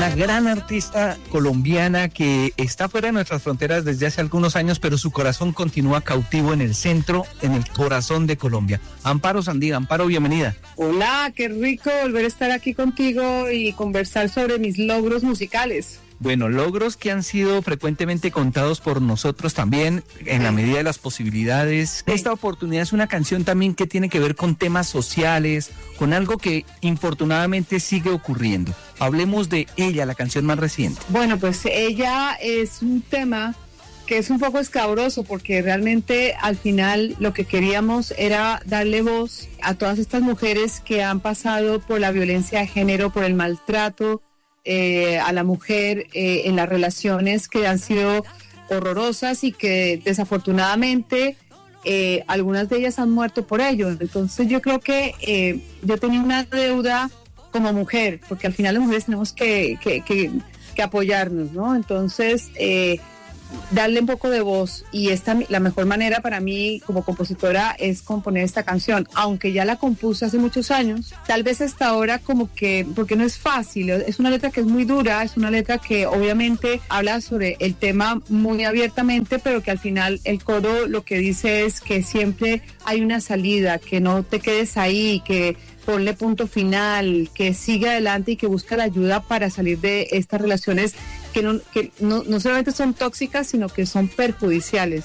Una gran artista colombiana que está fuera de nuestras fronteras desde hace algunos años, pero su corazón continúa cautivo en el centro, en el corazón de Colombia. Amparo Sandía. Amparo, bienvenida. Hola, qué rico volver a estar aquí contigo y conversar sobre mis logros musicales. Bueno, logros que han sido frecuentemente contados por nosotros también, en la medida de las posibilidades. Esta oportunidad es una canción también que tiene que ver con temas sociales, con algo que infortunadamente sigue ocurriendo. Hablemos de ella, la canción más reciente. Bueno, pues ella es un tema que es un poco escabroso porque realmente al final lo que queríamos era darle voz a todas estas mujeres que han pasado por la violencia de género, por el maltrato a la mujer en las relaciones que han sido horrorosas y que desafortunadamente algunas de ellas han muerto por ello. Entonces yo creo que yo tenía una deuda como mujer, porque al final las mujeres tenemos que apoyarnos, ¿no? Entonces darle un poco de voz, y la mejor manera para mí como compositora es componer esta canción, aunque ya la compuse hace muchos años, tal vez hasta ahora como que, porque no es fácil, es una letra que es muy dura, es una letra que obviamente habla sobre el tema muy abiertamente, pero que al final el coro lo que dice es que siempre hay una salida, que no te quedes ahí, que ponle punto final, que siga adelante y que busca la ayuda para salir de estas relaciones que no solamente son tóxicas, sino que son perjudiciales.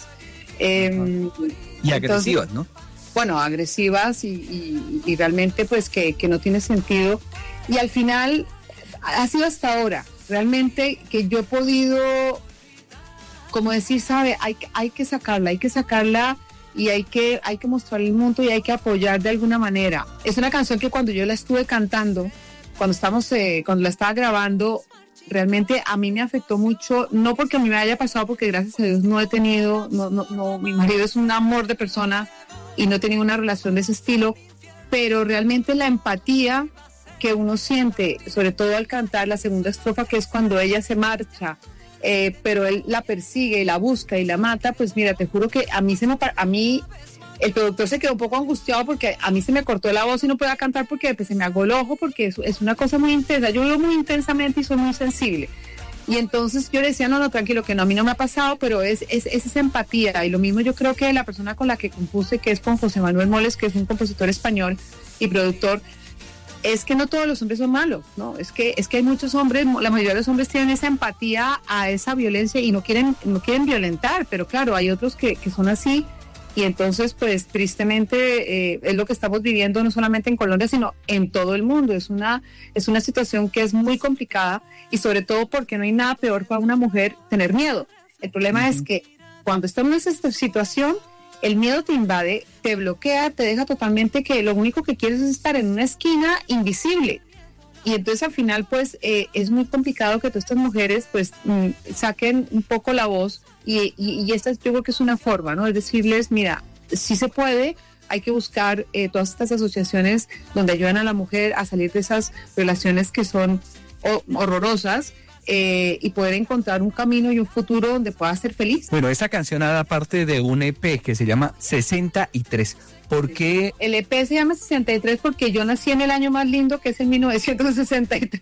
Y agresivas, ¿no? Bueno, agresivas y realmente pues que no tiene sentido. Y al final ha sido hasta ahora, realmente que yo he podido, como decir, sabe, hay que sacarla y hay que mostrarle al mundo y hay que apoyar de alguna manera. Es una canción que cuando yo la estuve cantando, cuando la estaba grabando, realmente a mí me afectó mucho, no porque a mí me haya pasado, porque gracias a Dios no he tenido, mi marido es un amor de persona y no he tenido una relación de ese estilo, pero realmente la empatía que uno siente, sobre todo al cantar la segunda estrofa, que es cuando ella se marcha, pero él la persigue y la busca y la mata, pues mira, te juro que a mí el productor se quedó un poco angustiado porque a mí se me cortó la voz y no podía cantar porque pues, se me agó el ojo, porque es una cosa muy intensa. Yo vivo muy intensamente y soy muy sensible. Y entonces yo le decía, no, tranquilo, que no, a mí no me ha pasado, pero es esa empatía. Y lo mismo yo creo que la persona con la que compuse, que es con José Manuel Moles, que es un compositor español y productor, es que no todos los hombres son malos, ¿no? Es que hay muchos hombres, la mayoría de los hombres tienen esa empatía a esa violencia y no quieren violentar, pero claro, hay otros que son así. Y entonces, pues, tristemente, es lo que estamos viviendo no solamente en Colombia, sino en todo el mundo. Es una situación que es muy complicada y sobre todo porque no hay nada peor para una mujer tener miedo. El problema es que cuando estamos en esta situación, el miedo te invade, te bloquea, te deja totalmente que lo único que quieres es estar en una esquina invisible. Y entonces al final, pues, es muy complicado que todas estas mujeres, pues, saquen un poco la voz y esta yo creo que es una forma, ¿no? Es decirles, mira, sí se puede, hay que buscar todas estas asociaciones donde ayudan a la mujer a salir de esas relaciones que son horrorosas y poder encontrar un camino y un futuro donde pueda ser feliz. Bueno, esta canción da parte de un EP que se llama 63. ¿Por qué? El EP se llama 63 porque yo nací en el año más lindo, que es en 1963.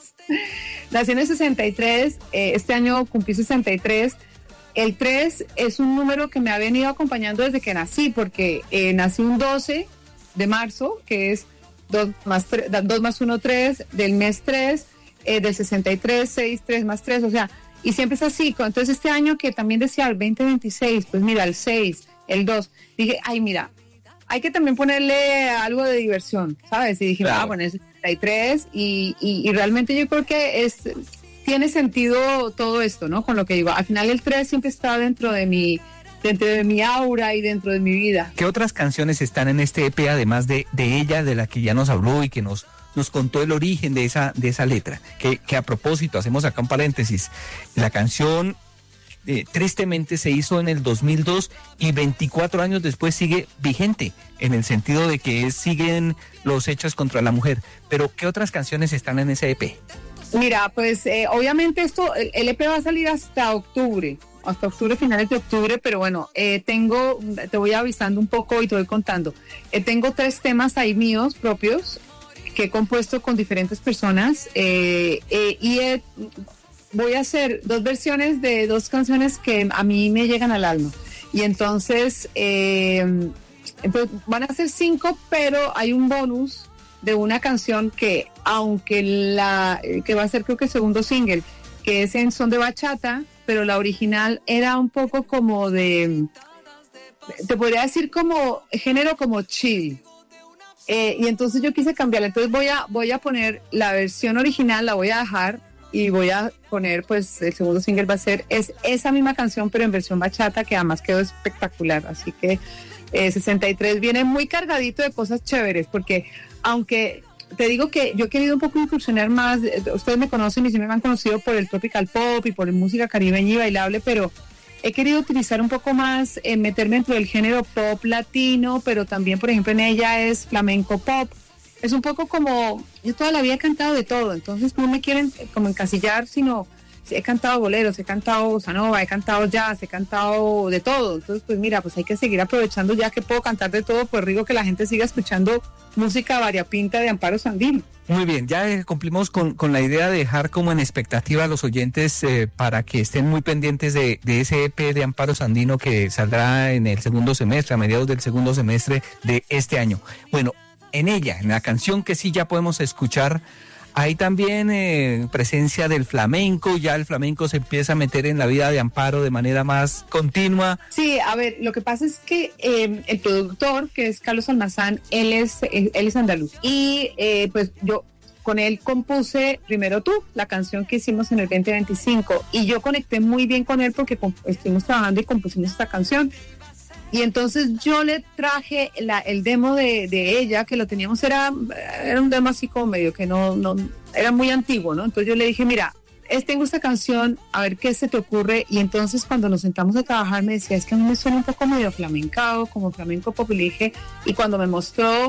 Nací en el 63, este año cumplí 63. El 3 es un número que me ha venido acompañando desde que nací, porque nací un 12 de marzo, que es 2 más 1, 3, del mes 3, del 63, 6, 3 más 3, o sea, y siempre es así. Entonces este año que también decía el 2026, pues mira, el 6, el 2, dije, ay, mira, hay que también ponerle algo de diversión, ¿sabes? Y dije, claro. Bueno, es 63 y realmente yo creo que tiene sentido todo esto, ¿no? Con lo que digo, al final el 3 siempre está dentro de mi aura y dentro de mi vida. ¿Qué otras canciones están en este EP, además de ella, de la que ya nos habló y que nos contó el origen de esa letra? Que a propósito, hacemos acá un paréntesis, la canción tristemente se hizo en el 2002 y 24 años después sigue vigente, en el sentido de que siguen los hechos contra la mujer. Pero ¿qué otras canciones están en ese EP? Mira, pues obviamente el EP va a salir hasta octubre, finales de octubre, pero bueno, te voy avisando un poco y te voy contando. Tengo 3 temas ahí míos propios, que he compuesto con diferentes personas voy a hacer 2 versiones de 2 canciones que a mí me llegan al alma. Y entonces pues van a ser 5, pero hay un bonus de una canción que, aunque que va a ser creo que el segundo single, que es en son de bachata, pero la original era un poco como te podría decir como género como chill. Y entonces yo quise cambiarla. Entonces voy a poner la versión original, la voy a dejar y voy a poner, pues el segundo single va a ser esa misma canción, pero en versión bachata, que además quedó espectacular. Así que 63 viene muy cargadito de cosas chéveres, porque aunque te digo que yo he querido un poco incursionar más, ustedes me conocen y siempre me han conocido por el tropical pop y por música caribeña y bailable, pero he querido utilizar un poco más, meterme dentro del género pop latino, pero también, por ejemplo, en ella es flamenco pop. Es un poco como, yo toda la vida he cantado de todo, entonces no me quieren como encasillar, sino he cantado boleros, he cantado bossa nova, he cantado jazz, he cantado de todo. Entonces, pues mira, pues hay que seguir aprovechando, ya que puedo cantar de todo, pues digo que la gente siga escuchando música variopinta de Amparo Sandino. Muy bien, ya cumplimos con la idea de dejar como en expectativa a los oyentes para que estén muy pendientes de ese EP de Amparo Sandino que saldrá en el segundo semestre, a mediados del segundo semestre de este año. Bueno, en ella, en la canción que sí ya podemos escuchar, hay también presencia del flamenco, ya el flamenco se empieza a meter en la vida de Amparo de manera más continua. Sí, a ver, lo que pasa es que el productor, que es Carlos Almazán, él es andaluz. Y pues yo con él compuse Primero Tú, la canción que hicimos en el 2025. Y yo conecté muy bien con él porque estuvimos trabajando y compusimos esta canción. Y entonces yo le traje el demo de ella, que lo teníamos, era un demo así como medio que no era muy antiguo, ¿no? Entonces yo le dije, mira, tengo esta canción, a ver qué se te ocurre. Y entonces cuando nos sentamos a trabajar me decía, es que a mí me suena un poco medio flamencado, como flamenco pop. Y le dije, y cuando me mostró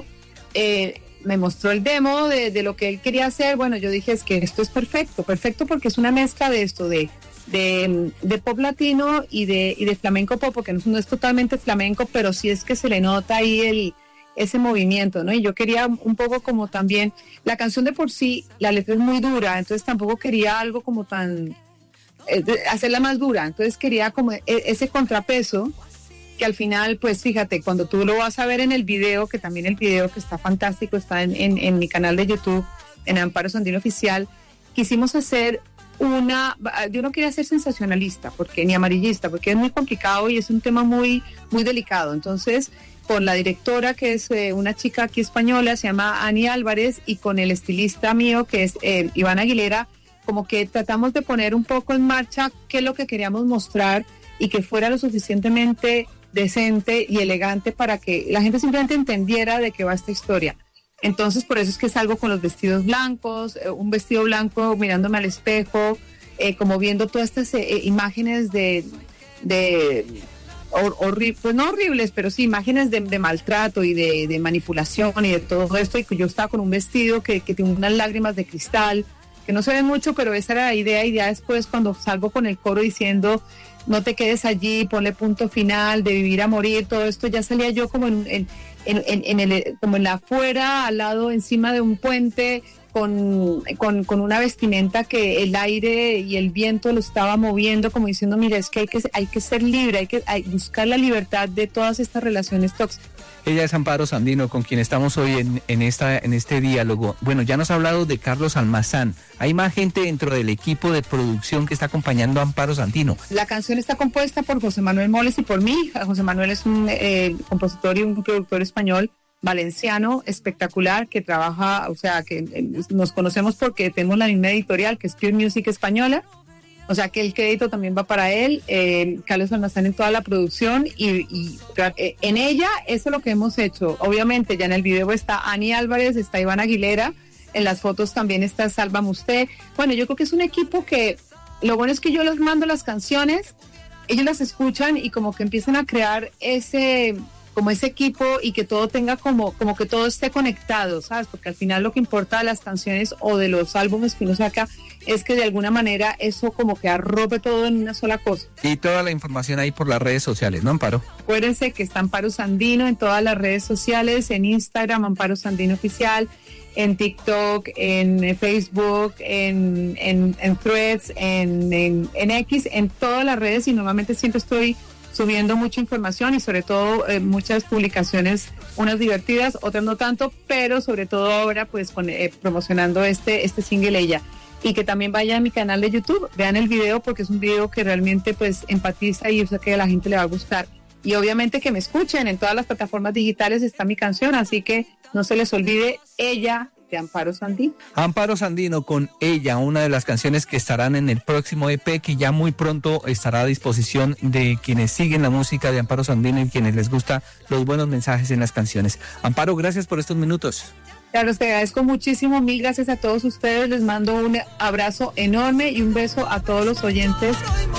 el demo de lo que él quería hacer, bueno, yo dije, es que esto es perfecto porque es una mezcla de esto, de pop latino y de flamenco pop, porque no es totalmente flamenco, pero sí es que se le nota ahí ese movimiento, ¿no? Y yo quería un poco como también, la canción de por sí, la letra es muy dura, entonces tampoco quería algo como tan, hacerla más dura, entonces quería como ese contrapeso, que al final, pues fíjate, cuando tú lo vas a ver en el video, que también el video que está fantástico, está en mi canal de YouTube, en Amparo Sandino Oficial, quisimos hacer yo no quería ser sensacionalista ni amarillista, porque es muy complicado y es un tema muy, muy delicado. Entonces, con la directora, que es una chica aquí española, se llama Ani Álvarez, y con el estilista mío, que es Iván Aguilera, como que tratamos de poner un poco en marcha qué es lo que queríamos mostrar y que fuera lo suficientemente decente y elegante para que la gente simplemente entendiera de qué va esta historia. Entonces, por eso es que salgo con los vestidos blancos, un vestido blanco mirándome al espejo, como viendo todas estas imágenes pues no horribles, pero sí imágenes de maltrato y de manipulación y de todo esto. Y yo estaba con un vestido que tiene unas lágrimas de cristal, que no se ven mucho, pero esa era la idea. Y ya después, cuando salgo con el coro diciendo, no te quedes allí, ponle punto final, de vivir a morir, todo esto, ya salía yo como como en la afuera, al lado, encima de un puente, con una vestimenta que el aire y el viento lo estaba moviendo, como diciendo, mira, es que hay que ser libre, hay que buscar la libertad de todas estas relaciones tóxicas. Ella es Amparo Sandino, con quien estamos hoy en este diálogo. Bueno, ya nos ha hablado de Carlos Almazán. Hay más gente dentro del equipo de producción que está acompañando a Amparo Sandino. La canción está compuesta por José Manuel Moles y por mí. José Manuel es un compositor y un productor español valenciano espectacular que trabaja, o sea, que nos conocemos porque tenemos la misma editorial, que es Pure Music Española. O sea que el crédito también va para él, Carlos Almazán en toda la producción y en ella eso es lo que hemos hecho. Obviamente ya en el video está Ani Álvarez, está Iván Aguilera, en las fotos también está Salva Musté. Bueno, yo creo que es un equipo que lo bueno es que yo les mando las canciones, ellos las escuchan y como que empiezan a crear ese equipo y que todo tenga como que todo esté conectado, ¿sabes? Porque al final lo que importa de las canciones o de los álbumes que uno saca es que de alguna manera eso como que arrope todo en una sola cosa. Y toda la información ahí por las redes sociales, ¿no, Amparo? Acuérdense que está Amparo Sandino en todas las redes sociales, en Instagram, Amparo Sandino Oficial, en TikTok, en Facebook, en Threads, en X, en todas las redes, y normalmente siempre estoy subiendo mucha información y sobre todo muchas publicaciones, unas divertidas, otras no tanto, pero sobre todo ahora pues promocionando este single Ella. Y que también vayan a mi canal de YouTube, vean el video porque es un video que realmente pues empatiza y yo sé que a la gente le va a gustar. Y obviamente que me escuchen, en todas las plataformas digitales está mi canción, así que no se les olvide Ella, de Amparo Sandino. Amparo Sandino con Ella, una de las canciones que estarán en el próximo EP, que ya muy pronto estará a disposición de quienes siguen la música de Amparo Sandino y quienes les gusta los buenos mensajes en las canciones. Amparo, gracias por estos minutos. Claro, te agradezco muchísimo, mil gracias a todos ustedes, les mando un abrazo enorme y un beso a todos los oyentes